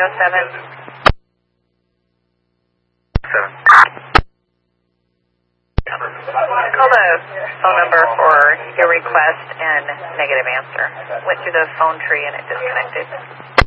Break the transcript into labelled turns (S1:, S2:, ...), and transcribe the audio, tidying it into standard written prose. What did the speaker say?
S1: Call the phone number for your request and negative answer. Went through the phone tree and it disconnected.